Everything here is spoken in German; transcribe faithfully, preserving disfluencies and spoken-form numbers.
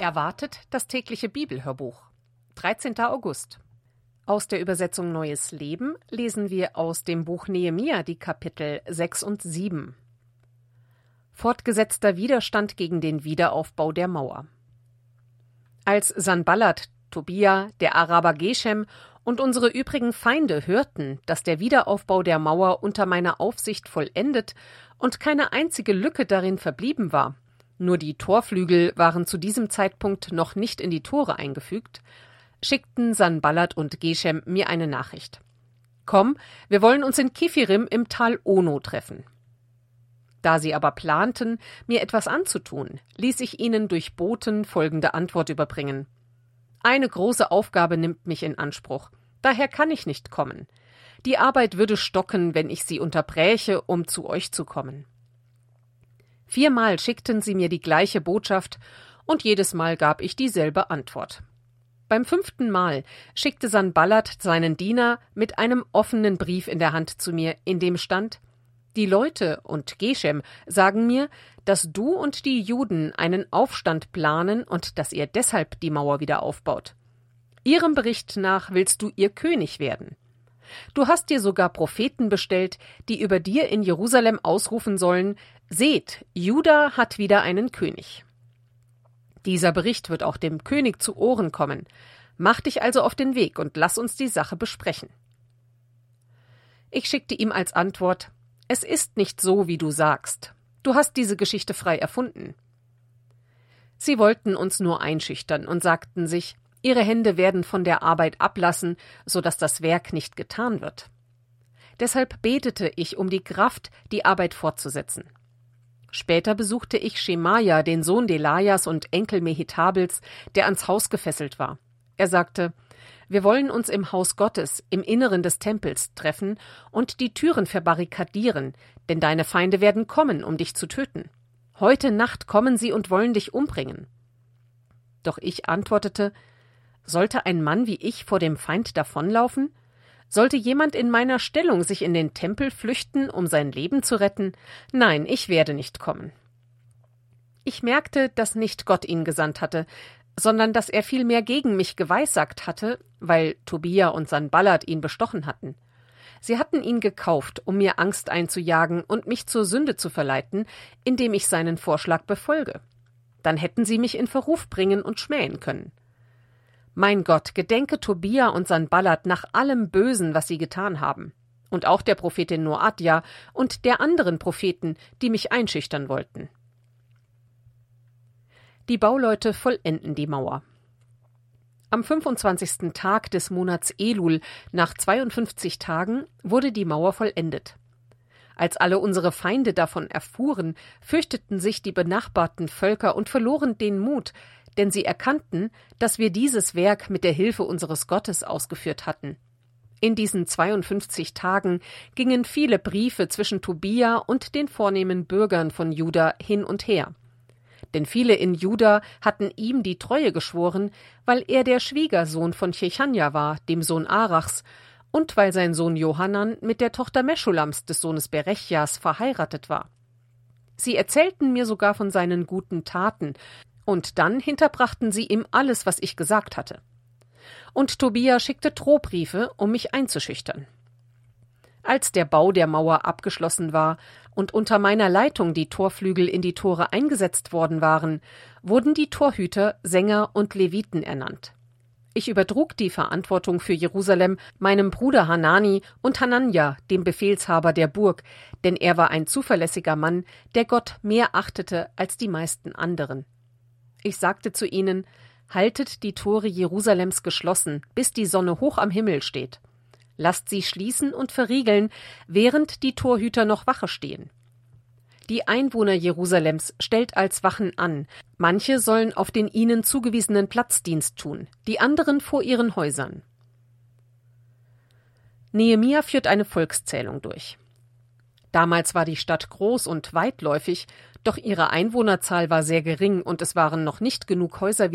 Erwartet das tägliche Bibelhörbuch. dreizehnter August. Aus der Übersetzung Neues Leben lesen wir aus dem Buch Nehemia die Kapitel sechs und sieben. Fortgesetzter Widerstand gegen den Wiederaufbau der Mauer. Als Sanballat, Tobia, der Araber Geshem und unsere übrigen Feinde hörten, dass der Wiederaufbau der Mauer unter meiner Aufsicht vollendet und keine einzige Lücke darin verblieben war, nur die Torflügel waren zu diesem Zeitpunkt noch nicht in die Tore eingefügt, schickten Sanballat und Geshem mir eine Nachricht. Komm, wir wollen uns in Kiphirim im Tal Ono treffen. Da sie aber planten, mir etwas anzutun, ließ ich ihnen durch Boten folgende Antwort überbringen. Eine große Aufgabe nimmt mich in Anspruch, daher kann ich nicht kommen. Die Arbeit würde stocken, wenn ich sie unterbräche, um zu euch zu kommen. Viermal schickten sie mir die gleiche Botschaft, und jedes Mal gab ich dieselbe Antwort. Beim fünften Mal schickte Sanballat seinen Diener mit einem offenen Brief in der Hand zu mir, in dem stand: Die Leute und Geshem sagen mir, dass du und die Juden einen Aufstand planen und dass ihr deshalb die Mauer wieder aufbaut. Ihrem Bericht nach willst du ihr König werden. Du hast dir sogar Propheten bestellt, die über dir in Jerusalem ausrufen sollen: Seht, Juda hat wieder einen König. Dieser Bericht wird auch dem König zu Ohren kommen. Mach dich also auf den Weg und lass uns die Sache besprechen. Ich schickte ihm als Antwort: Es ist nicht so, wie du sagst. Du hast diese Geschichte frei erfunden. Sie wollten uns nur einschüchtern und sagten sich, ihre Hände werden von der Arbeit ablassen, so dass das Werk nicht getan wird. Deshalb betete ich um die Kraft, die Arbeit fortzusetzen. Später besuchte ich Schemaja, den Sohn Delajas und Enkel Mehetabels, der ans Haus gefesselt war. Er sagte: Wir wollen uns im Haus Gottes, im Inneren des Tempels, treffen und die Türen verbarrikadieren, denn deine Feinde werden kommen, um dich zu töten. Heute Nacht kommen sie und wollen dich umbringen. Doch ich antwortete: Sollte ein Mann wie ich vor dem Feind davonlaufen? Sollte jemand in meiner Stellung sich in den Tempel flüchten, um sein Leben zu retten? Nein, ich werde nicht kommen. Ich merkte, dass nicht Gott ihn gesandt hatte, sondern dass er vielmehr gegen mich geweissagt hatte, weil Tobia und Sanballat ihn bestochen hatten. Sie hatten ihn gekauft, um mir Angst einzujagen und mich zur Sünde zu verleiten, indem ich seinen Vorschlag befolge. Dann hätten sie mich in Verruf bringen und schmähen können. Mein Gott, gedenke Tobia und Sanballat nach allem Bösen, was sie getan haben. Und auch der Prophetin Noadja und der anderen Propheten, die mich einschüchtern wollten. Die Bauleute vollenden die Mauer. Am fünfundzwanzigsten Tag des Monats Elul, nach zweiundfünfzig Tagen, wurde die Mauer vollendet. Als alle unsere Feinde davon erfuhren, fürchteten sich die benachbarten Völker und verloren den Mut, denn sie erkannten, dass wir dieses Werk mit der Hilfe unseres Gottes ausgeführt hatten. In diesen zweiundfünfzig Tagen gingen viele Briefe zwischen Tobia und den vornehmen Bürgern von Juda hin und her. Denn viele in Juda hatten ihm die Treue geschworen, weil er der Schwiegersohn von Chechanja war, dem Sohn Arachs, und weil sein Sohn Johanan mit der Tochter Meschulams, des Sohnes Berechjas, verheiratet war. Sie erzählten mir sogar von seinen guten Taten, und dann hinterbrachten sie ihm alles, was ich gesagt hatte. Und Tobia schickte Drohbriefe, um mich einzuschüchtern. Als der Bau der Mauer abgeschlossen war und unter meiner Leitung die Torflügel in die Tore eingesetzt worden waren, wurden die Torhüter, Sänger und Leviten ernannt. Ich übertrug die Verantwortung für Jerusalem meinem Bruder Hanani und Hananja, dem Befehlshaber der Burg, denn er war ein zuverlässiger Mann, der Gott mehr achtete als die meisten anderen. Ich sagte zu ihnen: Haltet die Tore Jerusalems geschlossen, bis die Sonne hoch am Himmel steht. Lasst sie schließen und verriegeln, während die Torhüter noch Wache stehen. Die Einwohner Jerusalems stellt als Wachen an. Manche sollen auf den ihnen zugewiesenen Platz Dienst tun, die anderen vor ihren Häusern. Nehemia führt eine Volkszählung durch. Damals war die Stadt groß und weitläufig, doch ihre Einwohnerzahl war sehr gering und es waren noch nicht genug Häuser